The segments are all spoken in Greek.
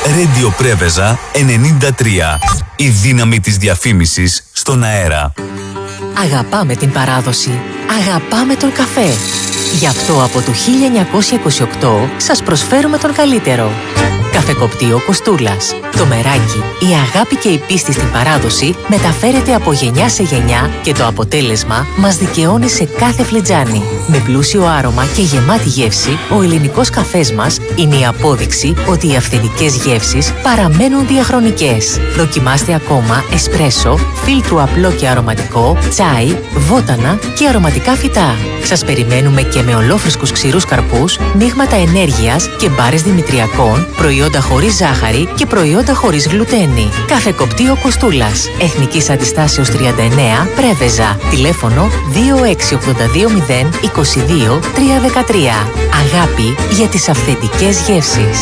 Radio Πρέβεζα 93. Η δύναμη της διαφήμισης στον αέρα. Αγαπάμε την παράδοση. Αγαπάμε τον καφέ. Γι' αυτό από το 1928 σας προσφέρουμε τον καλύτερο. Καφεκοπτείο Κοστούλας. Το μεράκι, η αγάπη και η πίστη στην παράδοση μεταφέρεται από γενιά σε γενιά και το αποτέλεσμα μας δικαιώνει σε κάθε φλιτζάνι. Με πλούσιο άρωμα και γεμάτη γεύση, ο ελληνικός καφές μας είναι η απόδειξη ότι οι αυθεντικές γεύσεις παραμένουν διαχρονικές. Δοκιμάστε ακόμα εσπρέσο, φίλτρου απλό και αρωματικό, τσάι, βότανα και αρωματικά φυτά. Σας περιμένουμε και με ολόφρυσκους ξηρούς καρπούς, μείγματα ενέργειας και μπάρες δημητριακών, προϊόντα χωρίς ζάχαρη και προϊόντα χωρίς γλουτένη. Καφεκοπτείο Κοστούλας. Εθνικής Αντιστάσεως 39, Πρέβεζα. Τηλέφωνο 26820 22 313. Αγάπη για τις αυθεντικές γεύσεις.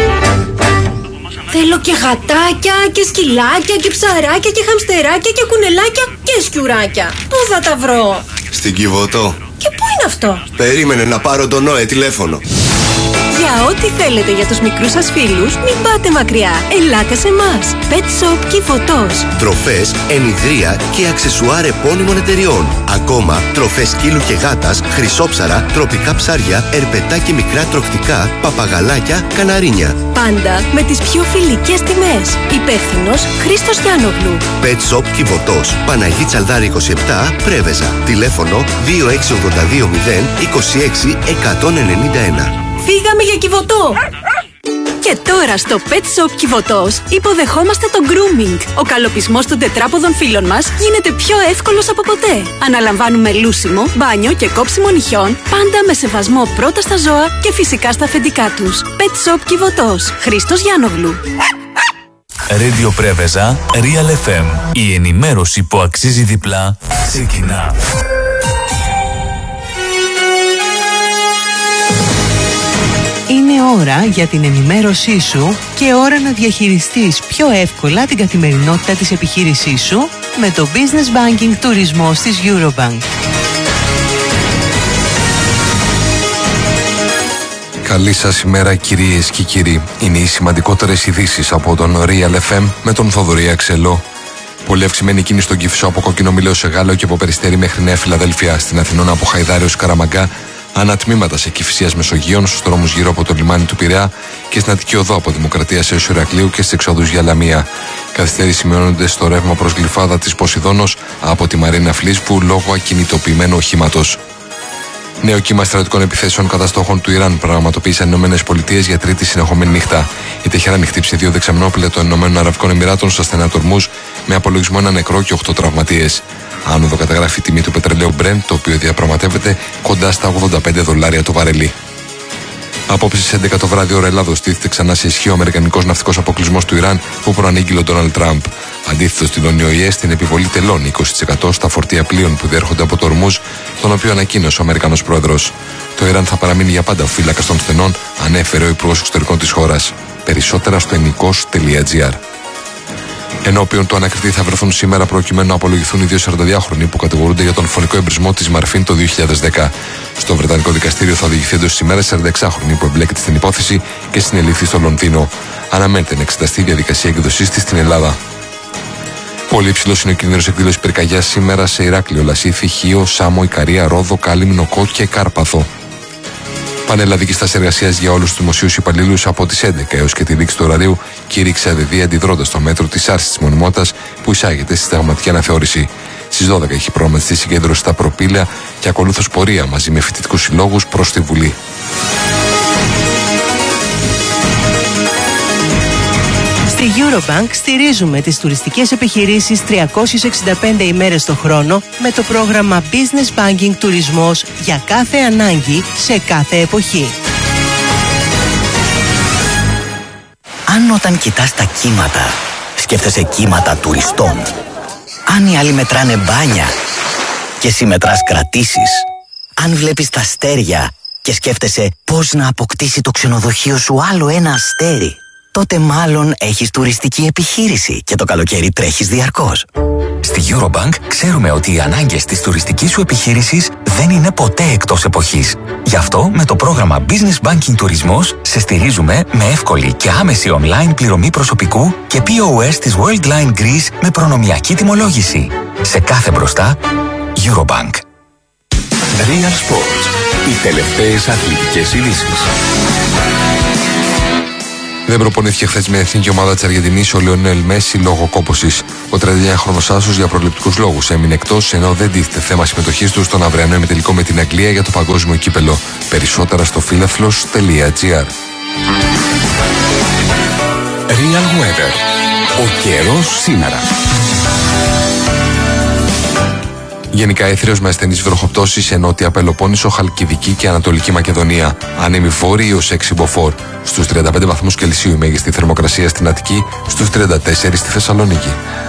Θέλω και γατάκια και σκυλάκια και ψαράκια και χαμστεράκια και κουνελάκια και σκιουράκια. Πού θα τα βρω? Στην Κιβωτό. Και πού είναι αυτό? Περίμενε να πάρω τον Νόε τηλέφωνο. Για ό,τι θέλετε για τους μικρούς σας φίλους, μην πάτε μακριά. Ελάτε σε εμάς. Pet Shop Κιβωτός. Τροφές, ενιδρία και αξεσουάρ επώνυμων εταιριών. Ακόμα, τροφές σκύλου και γάτας, χρυσόψαρα, τροπικά ψάρια, ερπετά και μικρά τροχτικά, παπαγαλάκια, καναρίνια. Πάντα με τις πιο φιλικές τιμές. Υπεύθυνος Χρήστος Γιάννογλου. Pet Shop Κιβωτός. Παναγί Τσαλδάρη 27, Πρέβεζα. Τηλέφωνο 26820 26 191. Φύγαμε για Κιβωτό! Και τώρα στο Pet Shop Κιβωτός υποδεχόμαστε το grooming. Ο καλοπισμός των τετράποδων φίλων μας γίνεται πιο εύκολος από ποτέ. Αναλαμβάνουμε λούσιμο, μπάνιο και κόψιμο νυχιών, πάντα με σεβασμό πρώτα στα ζώα και φυσικά στα αφεντικά τους. Pet Shop Κιβωτός. Χρήστος Γιάννογλου. Radio Πρέβεζα, Real FM. Η ενημέρωση που αξίζει διπλά ξεκινά. Είναι ώρα για την ενημέρωσή σου και ώρα να διαχειριστείς πιο εύκολα την καθημερινότητα της επιχείρησής σου με το Business Banking Τουρισμός της Eurobank. Καλή σας ημέρα κυρίες και κύριοι. Είναι οι σημαντικότερες ειδήσεις από τον Real FM με τον Θοδωρή Αξελό. Πολύ αυξημένη κίνηση στον Κηφισό από Κόκκινο Μηλαίο σε Γάλλο και από Περιστέρι μέχρι Νέα Φιλαδέλφια. Στην Αθηνώνα από Χαϊδάρη ως Καραμαγκά. Ανατμήματα σε Κηφισίας Μεσογείων, στους δρόμους γύρω από το λιμάνι του Πειραιά και στην Αττική Οδό από Δημοκρατία έως Ηρακλείου και στις εξόδους για Λαμία. Καθυστέρηση σημειώνονται στο ρεύμα προς Γλυφάδα της Ποσειδώνος από τη Μαρίνα Φλίσβου λόγω ακινητοποιημένου οχήματος. Νέο κύμα στρατιωτικών επιθέσεων κατά στόχων του Ιράν πραγματοποίησαν οι ΗΠΑ για τρίτη συνεχόμενη νύχτα. Η Τεχεράνη χτύπησε 2 δεξαμενόπλαια των ΗΠΑ στα στενά του Ορμούζ με απολογισμό 1 νεκρό και 8 τραυματίες. Άνοδο καταγράφει η τιμή του πετρελαίου Brent, το οποίο διαπραγματεύεται κοντά στα $85 το βαρελί. Απόψε στις 11 το βράδυ ώρα Ελλάδος στήθηκε ξανά σε ισχύ ο αμερικανικός ναυτικός αποκλεισμός του Ιράν που προανήγγειλε ο Ντόναλντ Τραμπ. Αντίθετο στην ΟΗΕ στην επιβολή τελών 20% στα φορτία πλοίων που διέρχονται από το Ορμούζ, τον οποίο ανακοίνωσε ο Αμερικανός πρόεδρος. Το Ιράν θα παραμείνει για πάντα ο φύλακας των στενών, ανέφερε ο Υπουργός Εξωτερικών της χώρας. Περισσότερα στο ενικός.gr. Ενώπιον του ανακριτή θα βρεθούν σήμερα προκειμένου να απολογηθούν οι 2 42χρονοι που κατηγορούνται για τον φωνικό εμπρισμό της Μαρφίν το 2010. Στο Βρετανικό Δικαστήριο θα οδηγηθεί εντός της ημέρας 46χρονη που εμπλέκεται στην υπόθεση και συνελήφθη στο Λονδίνο. Αναμένεται να εξεταστεί η διαδικασία εκδοσής της στην Ελλάδα. Πολύ υψηλός είναι ο κίνδυνος εκδήλωσης πυρκαγιάς σήμερα σε Ηράκλειο, Λασίθι, Χίο, Σάμο, Ικαρία, Ρόδο, Κάλυμνο, Κο και Κάρπαθο. Πανελλαδική στάση εργασίας για όλους τους δημοσίους υπαλλήλους από τις 11 έως και τη λήξη του ωραρίου κήρυξε ΑΔΔ αντιδρώντας το μέτρο της άρσης της μονιμότητας που εισάγεται στη συνταγματική αναθεώρηση. Στις 12 έχει προγραμματιστεί συγκέντρωση στα προπήλαια και ακολούθως πορεία μαζί με φοιτητικούς συλλόγους προς τη Βουλή. Στη Eurobank στηρίζουμε τις τουριστικές επιχειρήσεις 365 ημέρες το χρόνο με το πρόγραμμα Business Banking Τουρισμός για κάθε ανάγκη σε κάθε εποχή. Αν όταν κοιτάς τα κύματα, σκέφτεσαι κύματα τουριστών. Αν οι άλλοι μετράνε μπάνια και εσύ μετράς κρατήσεις. Αν βλέπεις τα αστέρια και σκέφτεσαι πώς να αποκτήσει το ξενοδοχείο σου άλλο ένα αστέρι, τότε μάλλον έχεις τουριστική επιχείρηση και το καλοκαίρι τρέχεις διαρκώς. Στη Eurobank ξέρουμε ότι οι ανάγκες της τουριστικής σου επιχείρησης δεν είναι ποτέ εκτός εποχής. Γι' αυτό με το πρόγραμμα Business Banking Τουρισμός σε στηρίζουμε με εύκολη και άμεση online πληρωμή προσωπικού και POS της Worldline Greece με προνομιακή τιμολόγηση. Σε κάθε μπροστά, Eurobank. Real Sports. Οι τελευταίες αθλητικές ειδήσεις. Δεν προπονήθηκε χθες με εθνική ομάδα της Αργεντινής ο Λιονέλ Μέση λόγω κόπωσης. Ο 39χρονος άσος για προληπτικούς λόγους έμεινε εκτός, ενώ δεν τίθεται θέμα συμμετοχής του στον αυριανό ημιτελικό με την Αγγλία για το παγκόσμιο κύπελο. Περισσότερα στο φίλαθλος.gr. Real Weather. Ο καιρός σήμερα. Γενικά έθριος με ασθενείς βροχοπτώσεις σε νότια Πελοπόννησο, Χαλκιδική και Ανατολική Μακεδονία. Άνεμοι βόρειοι ως 6 μποφόρ. Στους 35 βαθμούς Κελσίου η μέγιστη θερμοκρασία στην Αττική, στους 34 στη Θεσσαλονίκη.